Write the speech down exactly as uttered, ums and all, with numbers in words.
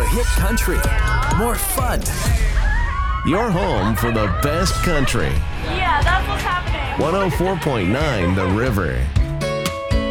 hit country. More fun. Your home for the best country. Yeah, that's what's happening. one oh four point nine The River.